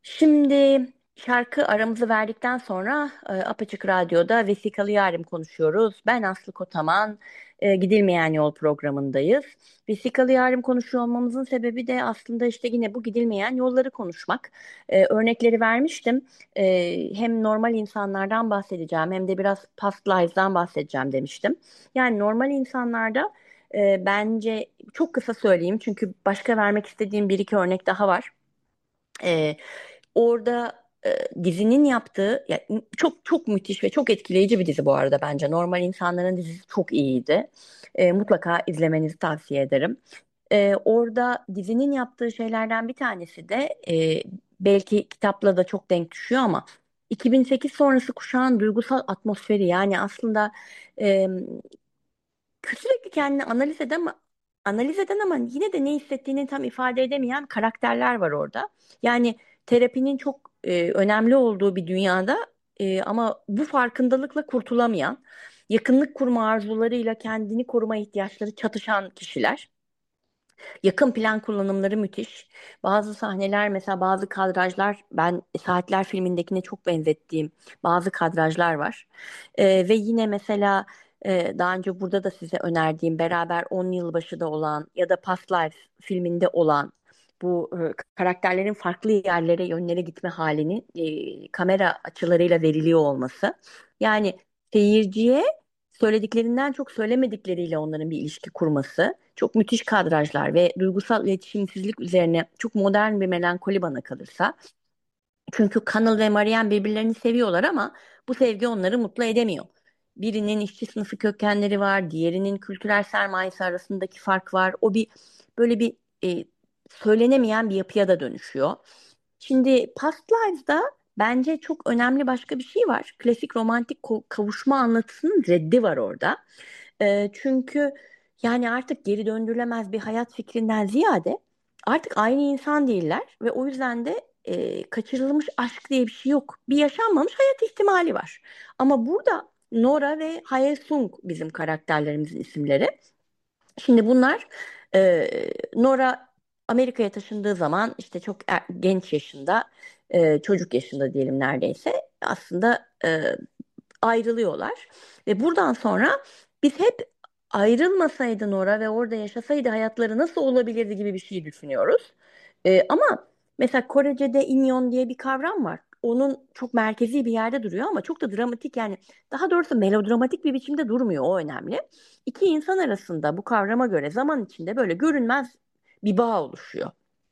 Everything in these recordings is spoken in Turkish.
Şimdi şarkı aramızı verdikten sonra Apaçık Radyo'da Vesikalı Yarim konuşuyoruz. Ben Aslı Kotaman, Gidilmeyen Yol programındayız. Vesikalı Yarim konuşuyor olmamızın sebebi de aslında işte yine bu gidilmeyen yolları konuşmak. Örnekleri vermiştim. Hem normal insanlardan bahsedeceğim hem de biraz past lives'dan bahsedeceğim demiştim. Yani normal insanlarda bence çok kısa söyleyeyim çünkü başka vermek istediğim bir iki örnek daha var. E, Orada dizinin yaptığı çok çok müthiş ve çok etkileyici bir dizi bu arada bence. Normal insanların dizisi çok iyiydi. Mutlaka izlemenizi tavsiye ederim. Orada dizinin yaptığı şeylerden bir tanesi de belki kitapla da çok denk düşüyor ama 2008 sonrası kuşağın duygusal atmosferi yani aslında e, sürekli kendini analiz eden ama yine de ne hissettiğini tam ifade edemeyen karakterler var orada. Yani terapinin çok önemli olduğu bir dünyada ama bu farkındalıkla kurtulamayan, yakınlık kurma arzularıyla kendini koruma ihtiyaçları çatışan kişiler. Yakın plan kullanımları müthiş. Bazı sahneler mesela bazı kadrajlar ben Saatler filmindekine çok benzettiğim bazı kadrajlar var. Ve yine mesela daha önce burada da size önerdiğim Beraber 10 Yılbaşı da olan ya da Past Lives filminde olan bu karakterlerin farklı yerlere, yönlere gitme halini kamera açılarıyla veriliyor olması. Yani seyirciye söylediklerinden çok söylemedikleriyle onların bir ilişki kurması. Çok müthiş kadrajlar ve duygusal iletişimsizlik üzerine çok modern bir melankoli bana kalırsa. Çünkü Connell ve Marianne birbirlerini seviyorlar ama bu sevgi onları mutlu edemiyor. Birinin işçi sınıfı kökenleri var, diğerinin kültürel sermayesi arasındaki fark var. O bir böyle bir e, söylenemeyen bir yapıya da dönüşüyor. Şimdi Past Lives'da bence çok önemli başka bir şey var. Klasik romantik kavuşma anlatısının reddi var orada. Çünkü yani artık geri döndürülemez bir hayat fikrinden ziyade artık aynı insan değiller ve o yüzden de kaçırılmış aşk diye bir şey yok. Bir yaşanmamış hayat ihtimali var. Ama burada Nora ve Hae Sung bizim karakterlerimizin isimleri. Şimdi bunlar e, Nora Amerika'ya taşındığı zaman işte çok genç yaşında, çocuk yaşında diyelim neredeyse aslında ayrılıyorlar. Ve buradan sonra biz hep ayrılmasaydı Nora ve orada yaşasaydı hayatları nasıl olabilirdi gibi bir şey düşünüyoruz. Ama mesela Korece'de inyon diye bir kavram var. Onun çok merkezi bir yerde duruyor ama çok da dramatik yani daha doğrusu melodramatik bir biçimde durmuyor o önemli. İki insan arasında bu kavrama göre zaman içinde böyle görünmez bir bağ oluşuyor.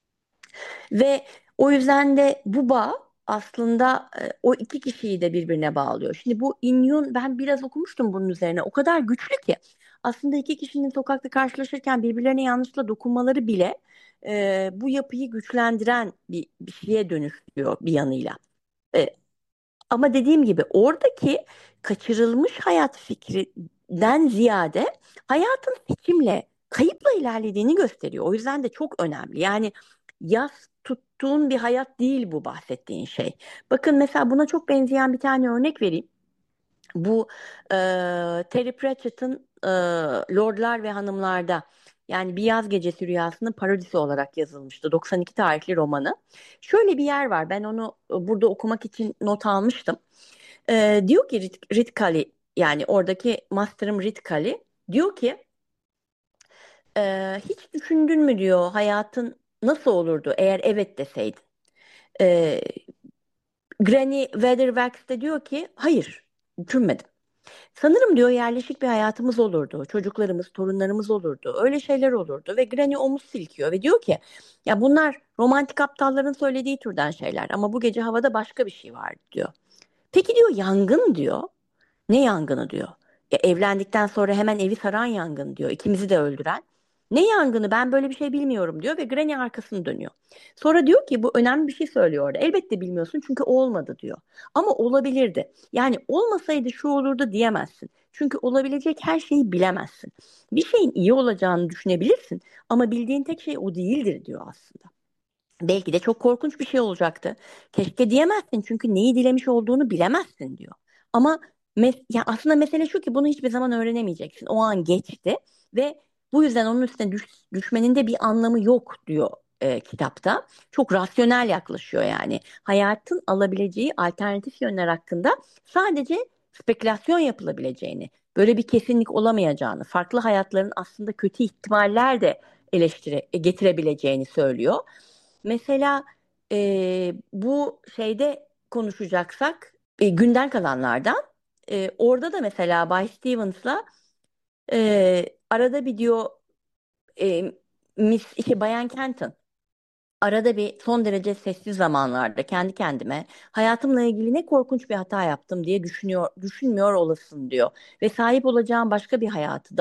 Ve o yüzden de bu bağ aslında o iki kişiyi de birbirine bağlıyor. Şimdi bu İnyun ben biraz okumuştum bunun üzerine. O kadar güçlü ki aslında iki kişinin sokakta karşılaşırken birbirlerine yanlışlıkla dokunmaları bile bu yapıyı güçlendiren bir şeye dönüşüyor bir yanıyla. E, Ama dediğim gibi oradaki kaçırılmış hayat fikrinden ziyade hayatın seçimle, kayıpla ilerlediğini gösteriyor. O yüzden de çok önemli. Yani yas tuttuğun bir hayat değil bu bahsettiğin şey. Bakın mesela buna çok benzeyen bir tane örnek vereyim. Bu e, Terry Pratchett'ın Lordlar ve Hanımlar'da yani Bir Yaz Gecesi Rüyası'nın parodisi olarak yazılmıştı. 92 tarihli romanı. Şöyle bir yer var. Ben onu burada okumak için not almıştım. Diyor ki Ritkali yani oradaki master'ım Ritkali diyor ki hiç düşündün mü diyor hayatın nasıl olurdu eğer evet deseydin. E, Granny Weatherwax de diyor ki hayır düşünmedim. Sanırım diyor yerleşik bir hayatımız olurdu. Çocuklarımız, torunlarımız olurdu. Öyle şeyler olurdu ve Granny omuz silkiyor ve diyor ki ya bunlar romantik aptalların söylediği türden şeyler ama bu gece havada başka bir şey var diyor. Peki diyor yangın diyor. Ne yangını diyor. Evlendikten sonra hemen evi saran yangın diyor. İkimizi de öldüren. Ne yangını ben böyle bir şey bilmiyorum diyor ve Granny arkasını dönüyor. Sonra diyor ki bu önemli bir şey söylüyor orada. Elbette bilmiyorsun çünkü olmadı diyor. Ama olabilirdi. Yani olmasaydı şu olurdu diyemezsin. Çünkü olabilecek her şeyi bilemezsin. Bir şeyin iyi olacağını düşünebilirsin ama bildiğin tek şey o değildir diyor aslında. Belki de çok korkunç bir şey olacaktı. Keşke diyemezsin çünkü neyi dilemiş olduğunu bilemezsin diyor. Ama ya aslında mesele şu ki bunu hiçbir zaman öğrenemeyeceksin. O an geçti ve bu yüzden onun üstüne düşmenin de bir anlamı yok diyor kitapta. Çok rasyonel yaklaşıyor yani. Hayatın alabileceği alternatif yönler hakkında sadece spekülasyon yapılabileceğini, böyle bir kesinlik olamayacağını, farklı hayatların aslında kötü ihtimaller de getirebileceğini söylüyor. Mesela bu şeyde konuşacaksak günden kalanlardan orada da mesela Bay Stevens'la arada bir diyor e, Bayan Kenton arada bir son derece sessiz zamanlarda kendi kendime hayatımla ilgili ne korkunç bir hata yaptım diye düşünmüyor olasın diyor. Ve sahip olacağın başka bir hayatı,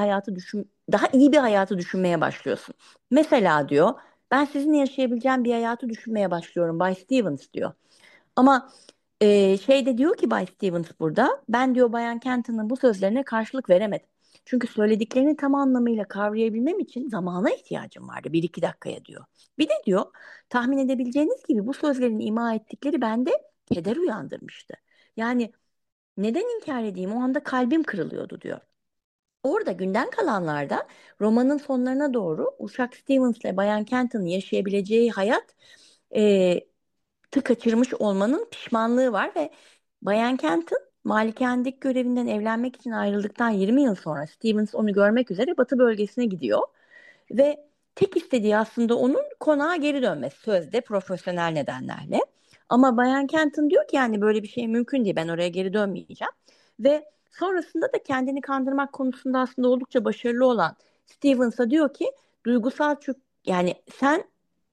daha iyi bir hayatı düşünmeye başlıyorsun. Mesela diyor, ben sizinle yaşayabileceğim bir hayatı düşünmeye başlıyorum Bay Stevens diyor. Ama şey de diyor ki Bay Stevens burada, ben diyor Bayan Kenton'ın bu sözlerine karşılık veremedim. Çünkü söylediklerini tam anlamıyla kavrayabilmem için zamana ihtiyacım vardı. Bir iki dakikaya diyor. Bir de diyor, tahmin edebileceğiniz gibi bu sözlerin ima ettikleri bende keder uyandırmıştı. Yani neden inkar edeyim, o anda kalbim kırılıyordu diyor. Orada günden kalanlarda romanın sonlarına doğru Uşak Stevens ile Bayan Kenton'ın yaşayabileceği hayat e, kaçırmış olmanın pişmanlığı var ve Bayan Kent'in malikanedeki görevinden evlenmek için ayrıldıktan 20 yıl sonra Stevens onu görmek üzere Batı bölgesine gidiyor ve tek istediği aslında onun konağa geri dönmesi sözde profesyonel nedenlerle. Ama Bayan Kenton diyor ki yani böyle bir şey mümkün değil, ben oraya geri dönmeyeceğim ve sonrasında da kendini kandırmak konusunda aslında oldukça başarılı olan Stevens'a diyor ki duygusal çök yani sen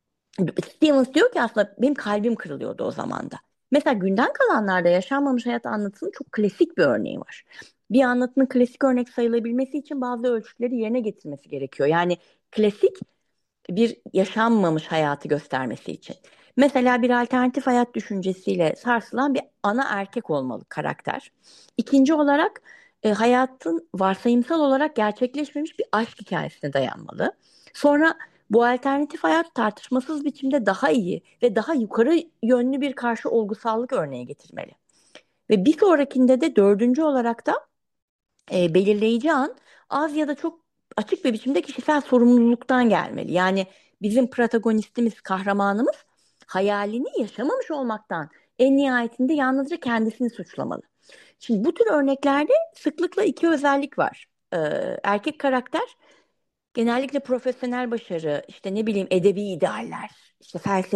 Stevens diyor ki aslında benim kalbim kırılıyordu o zaman da. Mesela günden kalanlarda yaşanmamış hayat anlatısının çok klasik bir örneği var. Bir anlatının klasik örnek sayılabilmesi için bazı ölçütleri yerine getirmesi gerekiyor. Yani klasik bir yaşanmamış hayatı göstermesi için. Mesela bir alternatif hayat düşüncesiyle sarsılan bir ana erkek olmalı karakter. İkinci olarak hayatın varsayımsal olarak gerçekleşmemiş bir aşk hikayesine dayanmalı. Sonra bu alternatif hayat tartışmasız biçimde daha iyi ve daha yukarı yönlü bir karşı olgusallık örneği getirmeli. Ve bir sonrakinde de dördüncü olarak da belirleyici an az ya da çok açık bir biçimde kişisel sorumluluktan gelmeli. Yani bizim protagonistimiz, kahramanımız hayalini yaşamamış olmaktan en nihayetinde yalnızca kendisini suçlamalı. Şimdi bu tür örneklerde sıklıkla iki özellik var. Erkek karakter genellikle profesyonel başarı, işte ne bileyim edebi idealler, işte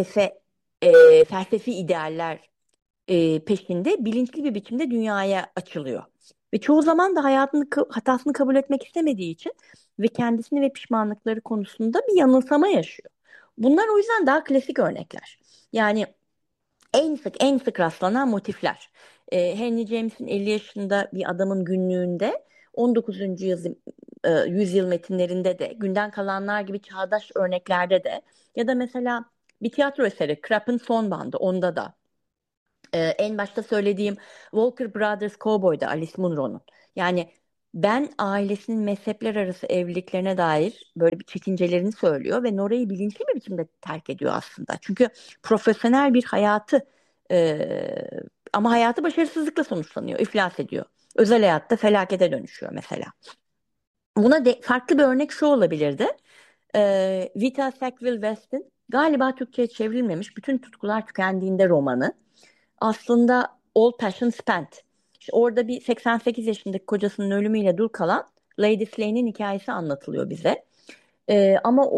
felsefi idealler peşinde bilinçli bir biçimde dünyaya açılıyor. Ve çoğu zaman da hatasını kabul etmek istemediği için ve kendisini ve pişmanlıkları konusunda bir yanılsama yaşıyor. Bunlar o yüzden daha klasik örnekler. Yani en sık rastlanan motifler. Henry James'in 50 yaşında bir adamın günlüğünde 19. yüzyıl metinlerinde de günden kalanlar gibi çağdaş örneklerde de ya da mesela bir tiyatro eseri Krapp'ın Son Bandı onda da en başta söylediğim Walker Brothers Cowboy'da Alice Munro'nun. Yani ben ailesinin mezhepler arası evliliklerine dair böyle bir çekincelerini söylüyor ve Nora'yı bilinçli bir biçimde terk ediyor aslında. Çünkü profesyonel bir hayatı e, ama hayatı başarısızlıkla sonuçlanıyor, iflas ediyor. Özel hayatta felakete dönüşüyor mesela. Buna farklı bir örnek şu olabilirdi. Vita Sackville West'in galiba Türkçe'ye çevrilmemiş Bütün Tutkular Tükendiğinde romanı aslında All Passion Spent. İşte orada bir 88 yaşındaki kocasının ölümüyle dul kalan Lady Slane'in hikayesi anlatılıyor bize. Ama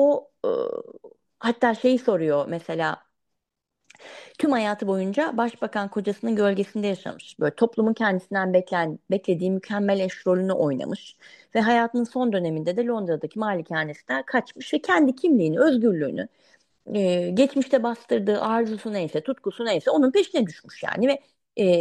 hatta şeyi soruyor mesela tüm hayatı boyunca başbakan kocasının gölgesinde yaşamış. Böyle toplumun kendisinden beklediği mükemmel eş rolünü oynamış. Ve hayatının son döneminde de Londra'daki malikanesinden kaçmış ve kendi kimliğini, özgürlüğünü, geçmişte bastırdığı arzusu neyse, tutkusu neyse onun peşine düşmüş yani ve e,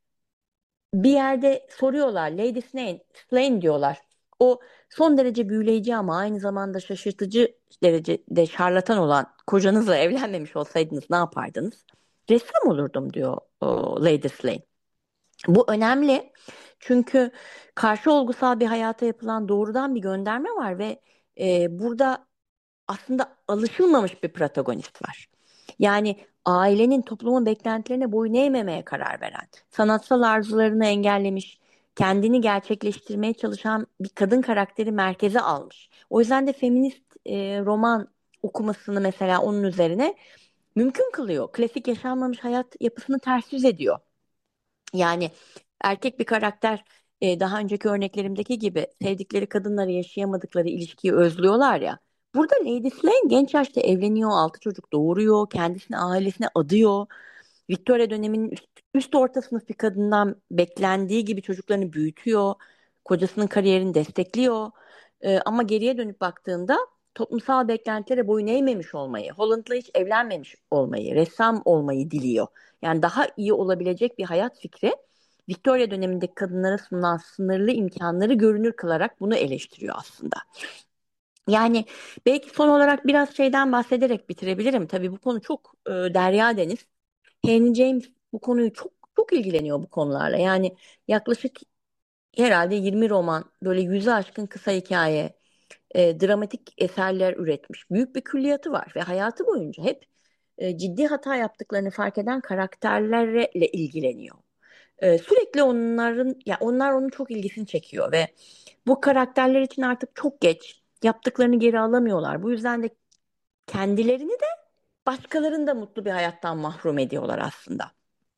bir yerde soruyorlar Lady Slane diyorlar. O son derece büyüleyici ama aynı zamanda şaşırtıcı derecede şarlatan olan kocanızla evlenmemiş olsaydınız ne yapardınız? Ressam olurdum diyor Lady Slane. Bu önemli çünkü karşı olgusal bir hayata yapılan doğrudan bir gönderme var ve burada aslında alışılmamış bir protagonist var. Yani ailenin, toplumun beklentilerine boyun eğmemeye karar veren, sanatsal arzularını engellemiş, kendini gerçekleştirmeye çalışan bir kadın karakteri merkeze almış. O yüzden de feminist roman okumasını mesela onun üzerine mümkün kılıyor. Klasik yaşanmamış hayat yapısını ters yüz ediyor. Yani erkek bir karakter daha önceki örneklerimdeki gibi sevdikleri kadınları yaşayamadıkları ilişkiyi özlüyorlar ya. Burada Lady Slane genç yaşta evleniyor, 6 çocuk doğuruyor, kendisini ailesine adıyor. Victoria döneminin üst orta sınıf bir kadından beklendiği gibi çocuklarını büyütüyor. Kocasının kariyerini destekliyor. Ama geriye dönüp baktığında toplumsal beklentilere boyun eğmemiş olmayı, Holland'la hiç evlenmemiş olmayı, ressam olmayı diliyor. Yani daha iyi olabilecek bir hayat fikri Victoria dönemindeki kadınlara sunulan sınırlı imkanları görünür kılarak bunu eleştiriyor aslında. Yani belki son olarak biraz şeyden bahsederek bitirebilirim. Tabii bu konu çok derya deniz. Henry James bu konuyu çok çok ilgileniyor bu konularla. Yani yaklaşık herhalde 20 roman, böyle 100'ü aşkın kısa hikaye, dramatik eserler üretmiş. Büyük bir külliyatı var ve hayatı boyunca hep ciddi hata yaptıklarını fark eden karakterlerle ilgileniyor. Sürekli onların, ya onlar onun çok ilgisini çekiyor ve bu karakterler için artık çok geç yaptıklarını geri alamıyorlar. Bu yüzden de kendilerini de başkalarını da mutlu bir hayattan mahrum ediyorlar aslında.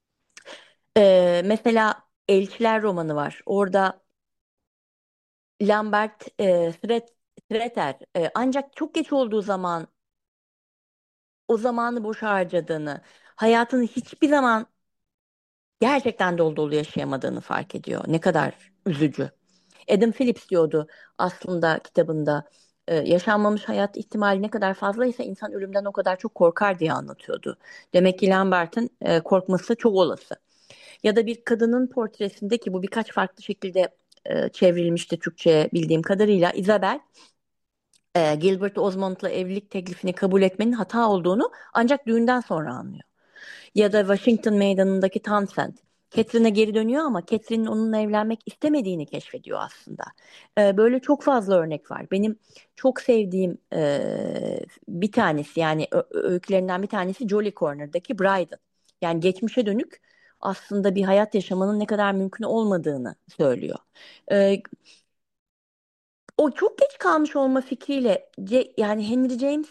Mesela Elçiler romanı var. Orada Lambert Streeter ancak çok geç olduğu zaman o zamanı boş harcadığını, hayatını hiçbir zaman gerçekten dolu dolu yaşayamadığını fark ediyor. Ne kadar üzücü. Adam Phillips diyordu aslında kitabında, yaşanmamış hayat ihtimali ne kadar fazlaysa insan ölümden o kadar çok korkar diye anlatıyordu. Demek ki Lambert'in korkması çok olası. Ya da bir kadının portresinde, ki bu birkaç farklı şekilde çevrilmişti Türkçe'ye bildiğim kadarıyla, Isabel Gilbert Osmond'la evlilik teklifini kabul etmenin hata olduğunu ancak düğünden sonra anlıyor. Ya da Washington Meydanı'ndaki Townsend. Catherine'e geri dönüyor ama Catherine'in onunla evlenmek istemediğini keşfediyor aslında. Böyle çok fazla örnek var. Benim çok sevdiğim bir tanesi, yani öykülerinden bir tanesi Jolly Corner'daki Bryden. Yani geçmişe dönük aslında bir hayat yaşamanın ne kadar mümkün olmadığını söylüyor. E, O çok geç kalmış olma fikriyle yani Henry James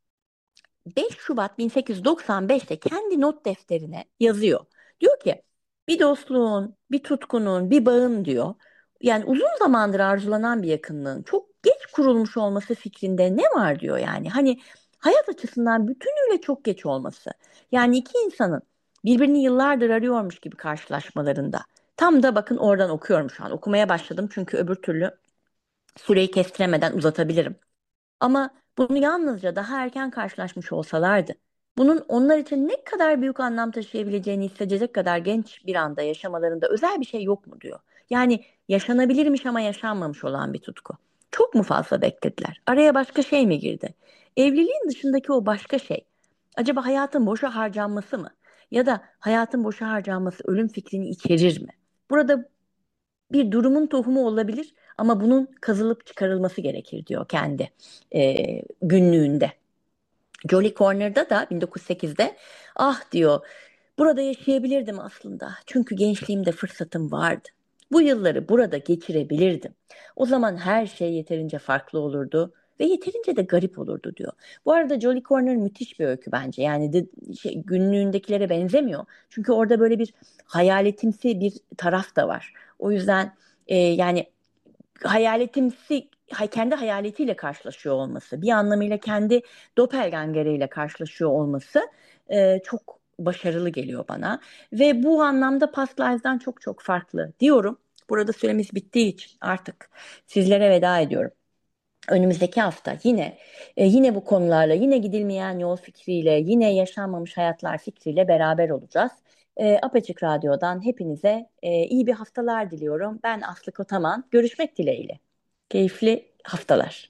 5 Şubat 1895'te kendi not defterine yazıyor. Diyor ki bir dostluğun, bir tutkunun, bir bağın diyor. Yani uzun zamandır arzulanan bir yakınlığın çok geç kurulmuş olması fikrinde ne var diyor yani. Hani hayat açısından bütünüyle çok geç olması. Yani iki insanın birbirini yıllardır arıyormuş gibi karşılaşmalarında. Tam da bakın oradan okuyorum şu an. Okumaya başladım çünkü öbür türlü süreyi kestiremeden uzatabilirim. Ama bunu yalnızca daha erken karşılaşmış olsalardı, bunun onlar için ne kadar büyük anlam taşıyabileceğini hissedecek kadar genç bir anda yaşamalarında özel bir şey yok mu diyor. Yani yaşanabilirmiş ama yaşanmamış olan bir tutku. Çok mu fazla beklediler? Araya başka şey mi girdi? Evliliğin dışındaki o başka şey, acaba hayatın boşa harcanması mı? Ya da hayatın boşa harcanması ölüm fikrini içerir mi? Burada bir durumun tohumu olabilir ama bunun kazılıp çıkarılması gerekir diyor kendi günlüğünde. Jolly Corner'da da 1908'de ah diyor, burada yaşayabilirdim aslında. Çünkü gençliğimde fırsatım vardı. Bu yılları burada geçirebilirdim. O zaman her şey yeterince farklı olurdu ve yeterince de garip olurdu diyor. Bu arada Jolly Corner müthiş bir öykü bence. Yani günlüğündekilere benzemiyor. Çünkü orada böyle bir hayaletimsi bir taraf da var. O yüzden yani hayaletimsi, kendi hayaletiyle karşılaşıyor olması, bir anlamıyla kendi doppelgangeriyle karşılaşıyor olması çok başarılı geliyor bana. Ve bu anlamda Past Lives'dan çok çok farklı diyorum. Burada süremiz bittiği için artık sizlere veda ediyorum. Önümüzdeki hafta yine bu konularla, yine gidilmeyen yol fikriyle, yine yaşanmamış hayatlar fikriyle beraber olacağız. Apaçık Radyo'dan hepinize iyi bir haftalar diliyorum. Ben Aslı Kotaman. Görüşmek dileğiyle. Keyifli haftalar.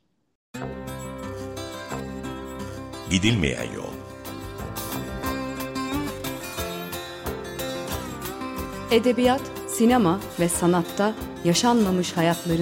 Gidilmeyen yol. Edebiyat, sinema ve sanatta yaşanmamış hayatların